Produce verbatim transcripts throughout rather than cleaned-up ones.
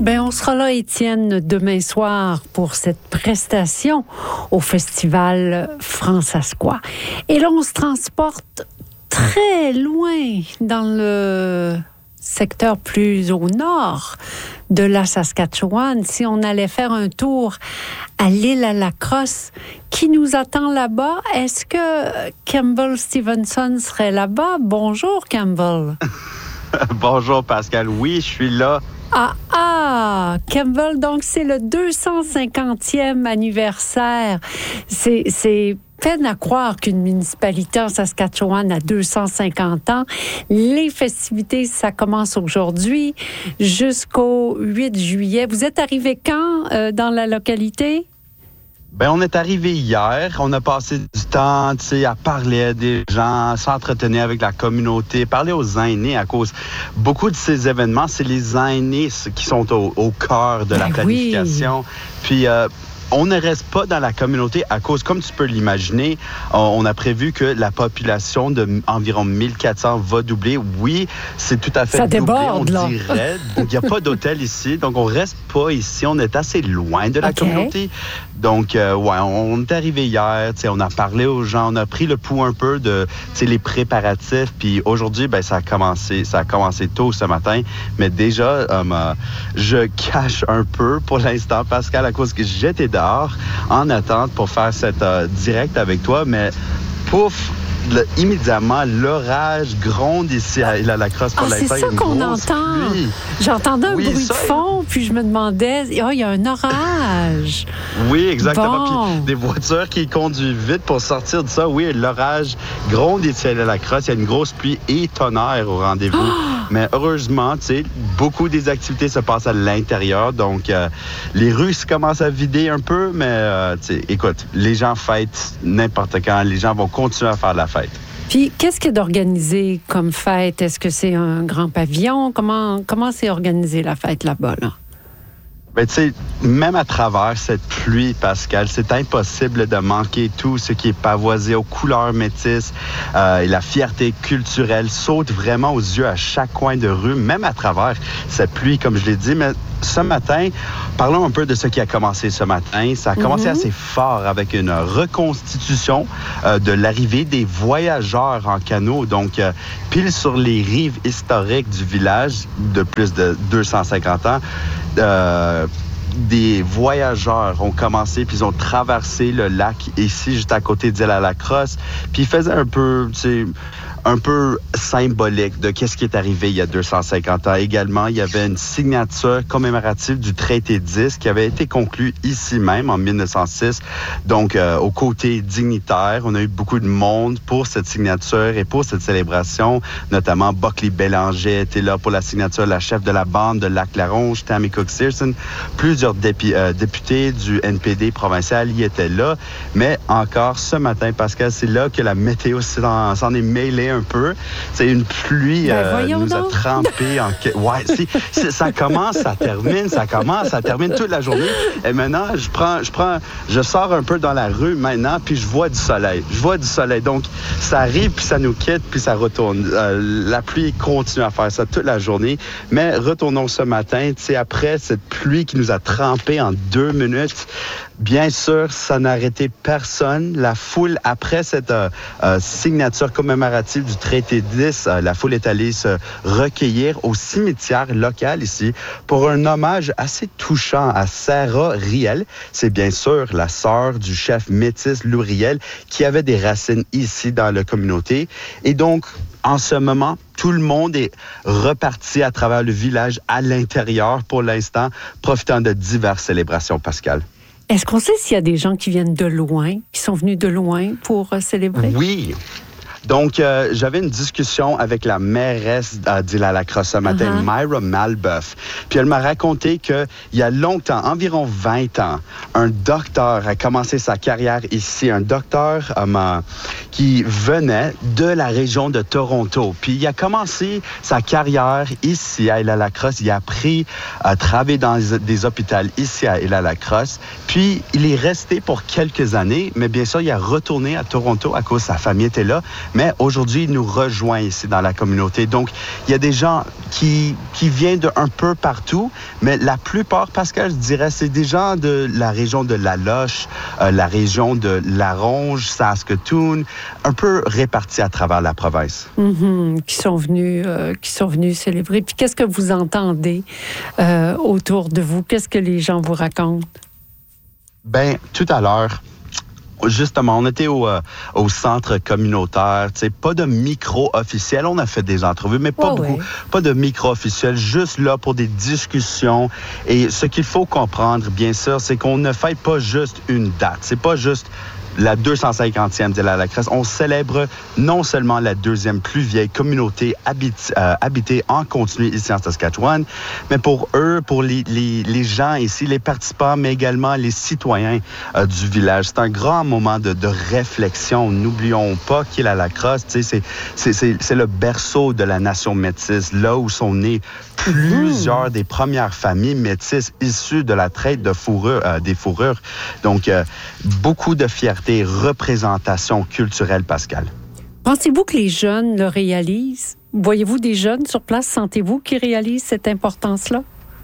Ben, on sera là, Étienne, demain soir pour cette prestation au Festival Francescois. Et là, on se transporte très loin dans le secteur plus au nord de la Saskatchewan. Si on allait faire un tour à l'île à la Crosse, qui nous attend là-bas? Est-ce que Campbell Stevenson serait là-bas? Bonjour, Campbell. Bonjour, Pascal. Oui, je suis là. Ah, ah! Campbell, donc c'est le deux cent cinquantième anniversaire. C'est, c'est peine à croire qu'une municipalité en Saskatchewan a deux cent cinquante ans. Les festivités, ça commence aujourd'hui jusqu'au huit juillet. Vous êtes arrivé quand euh, dans la localité? Ben, on est arrivé hier. On a passé du temps, tu sais, à parler à des gens, s'entretenir avec la communauté, parler aux aînés à cause. Beaucoup de ces événements, c'est les aînés qui sont au, au cœur de ben la planification. Oui. Puis, euh, on ne reste pas dans la communauté à cause, comme tu peux l'imaginer, on a prévu que la population d'environ mille quatre cents va doubler. Oui, c'est tout à fait ça doublé, déborde, on là. dirait. Il n'y a pas d'hôtel ici, donc on reste pas ici. On est assez loin de la okay. communauté. Donc, euh, ouais, on est arrivé hier, on a parlé aux gens, on a pris le pouls un peu de les préparatifs. Puis aujourd'hui, ben, ça a commencé, ça a commencé tôt ce matin. Mais déjà, um, euh, je cache un peu pour l'instant, Pascal, à cause que j'étais dehors en attente pour faire cette euh, direct avec toi, mais pouf, le, immédiatement, l'orage gronde ici à l'île à la Crosse pour ah, l'instant. C'est ça qu'on entend. Pluie. J'entendais un oui, bruit ça, de fond, puis je me demandais, oh, il y a un orage. Oui, exactement. Bon. Puis des voitures qui conduisent vite pour sortir de ça. Oui, l'orage gronde ici à l'île à la Crosse. Il y a une grosse pluie et tonnerre au rendez-vous. Oh! Mais heureusement, tu sais, beaucoup des activités se passent à l'intérieur. Donc, euh, les rues se commencent à vider un peu. Mais, euh, tu sais, écoute, les gens fêtent n'importe quand. Les gens vont continuer à faire la fête. Puis, qu'est-ce qu'il y a d'organisé comme fête? Est-ce que c'est un grand pavillon? Comment, comment c'est organisé la fête là-bas, là? Ben, tu sais, même à travers cette pluie, Pascal, c'est impossible de manquer tout ce qui est pavoisé aux couleurs métisses. Euh, et la fierté culturelle saute vraiment aux yeux à chaque coin de rue, même à travers cette pluie, comme je l'ai dit. Mais ce matin, parlons un peu de ce qui a commencé ce matin. Ça a commencé mm-hmm. assez fort avec une reconstitution euh, de l'arrivée des voyageurs en canot. Donc, euh, pile sur les rives historiques du village de plus de deux cent cinquante ans. Euh, des voyageurs ont commencé puis ils ont traversé le lac ici juste à côté d'Île à la Crosse puis ils faisaient un peu tu sais un peu symbolique de qu'est-ce qui est arrivé il y a deux cent cinquante ans. Également, il y avait une signature commémorative du traité dix qui avait été conclu ici même en mille neuf cent six. Donc, euh, au côté dignitaire, on a eu beaucoup de monde pour cette signature et pour cette célébration. Notamment, Buckley Bélanger était là pour la signature, la chef de la bande de Lac-La-Ronge, Tammy Cook-Searson. Plusieurs dépi- euh, députés du N P D provincial y étaient là. Mais encore ce matin, Pascal, c'est là que la météo s'en, s'en est mêlée un peu. C'est une pluie ben, euh, nous donc. a trempé en... Ouais, c'est, c'est, ça commence, ça termine, ça commence, ça termine toute la journée. Et maintenant, je prends, je prends, je sors un peu dans la rue maintenant, puis je vois du soleil. Je vois du soleil. Donc, ça arrive, puis ça nous quitte, puis ça retourne. Euh, la pluie continue à faire ça toute la journée. Mais retournons ce matin, tu sais, après cette pluie qui nous a trempé en deux minutes, bien sûr, ça n'a arrêté personne. La foule, après cette euh, euh, signature commémorative du traité dix, euh, la foule est allée se recueillir au cimetière local ici pour un hommage assez touchant à Sarah Riel. C'est bien sûr la sœur du chef métis Lou Riel qui avait des racines ici dans la communauté. Et donc, en ce moment, tout le monde est reparti à travers le village à l'intérieur pour l'instant, profitant de diverses célébrations, Pascal. Est-ce qu'on sait s'il y a des gens qui viennent de loin, qui sont venus de loin pour euh, célébrer? Oui. Donc, euh, j'avais une discussion avec la mairesse euh, d'Île à la Crosse ce matin, uh-huh. Myra Malbeuf. Puis elle m'a raconté qu'il y a longtemps, environ vingt ans, un docteur a commencé sa carrière ici. Un docteur euh, qui venait de la région de Toronto. Puis il a commencé sa carrière ici à Île à la Crosse. Il a appris à travailler dans des hôpitaux ici à Île à la Crosse. Puis il est resté pour quelques années, mais bien sûr, il a retourné à Toronto à cause de sa famille était là. mais aujourd'hui, il nous rejoint ici dans la communauté. Donc, il y a des gens qui, qui viennent de un peu partout, mais la plupart, Pascal, je dirais, c'est des gens de la région de La Loche, euh, la région de La Ronge, Saskatoon, un peu répartis à travers la province. Mm-hmm, qui sont venus, euh, qui sont venus célébrer. Puis qu'est-ce que vous entendez euh, autour de vous? Qu'est-ce que les gens vous racontent? Ben, tout à l'heure, justement, on était au, euh, au centre communautaire, tu sais, pas de micro officiel. On a fait des entrevues, mais pas oh, beaucoup, oui. pas de micro officiel, juste là pour des discussions. Et ce qu'il faut comprendre, bien sûr, c'est qu'on ne fête pas juste une date. C'est pas juste la deux cent cinquantième d'Île à la Crête. On célèbre non seulement la deuxième plus vieille communauté habite, euh, habitée en continu ici en Saskatchewan, mais pour eux, pour les, les, les gens ici, les participants, mais également les citoyens euh, du village. C'est un grand moment de, de réflexion. N'oublions pas qu'Île à la Crête, c'est, c'est, c'est, c'est le berceau de la nation métisse, là où sont nées plusieurs mmh. des premières familles métisses issues de la traite de fourrure, euh, des fourrures. Donc, euh, beaucoup de fierté, représentation culturelle, Pascal. Pensez-vous que les jeunes le réalisent? Voyez-vous des jeunes sur place? Sentez-vous qu'ils réalisent cette importance-là?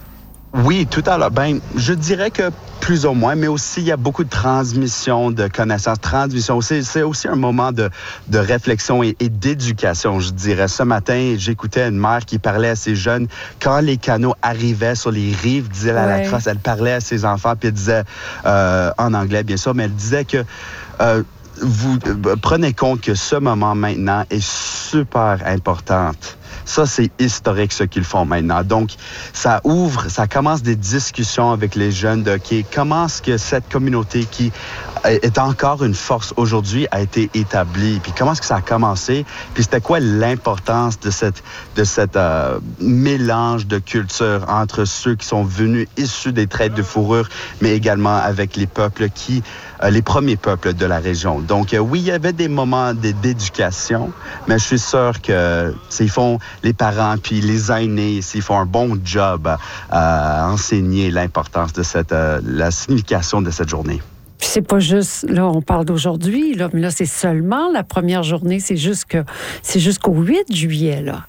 Oui, tout à l'heure. Ben, je dirais que plus ou moins, mais aussi il y a beaucoup de transmission de connaissances, transmission. C'est, c'est aussi un moment de, de réflexion et, et d'éducation, je dirais. Ce matin, j'écoutais une mère qui parlait à ses jeunes quand les canaux arrivaient sur les rives d'Île à la Crête. Elle parlait à ses enfants puis elle disait euh, en anglais bien sûr, mais elle disait que euh, vous euh, prenez compte que ce moment maintenant est super important. Ça, c'est historique, ce qu'ils font maintenant. Donc, ça ouvre, ça commence des discussions avec les jeunes de okay, comment est-ce que cette communauté qui est encore une force aujourd'hui a été établie, puis comment est-ce que ça a commencé, puis c'était quoi l'importance de cette, de cette euh, mélange de culture entre ceux qui sont venus issus des traites de fourrure, mais également avec les peuples qui, euh, les premiers peuples de la région. Donc, euh, oui, il y avait des moments de, d'éducation, mais je suis sûr que ils font les parents puis les aînés, ils font un bon job à, à enseigner l'importance de cette, euh, la signification de cette journée. Puis c'est pas juste, là, on parle d'aujourd'hui, là, mais là, c'est seulement la première journée, c'est, jusque, c'est jusqu'au huit juillet, là.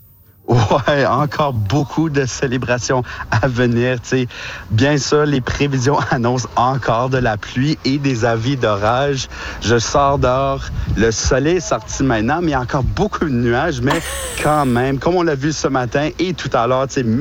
Ouais, encore beaucoup de célébrations à venir. T'sais. Bien sûr, les prévisions annoncent encore de la pluie et des avis d'orage. Je sors dehors, le soleil est sorti maintenant, mais il y a encore beaucoup de nuages, mais quand même, comme on l'a vu ce matin et tout à l'heure,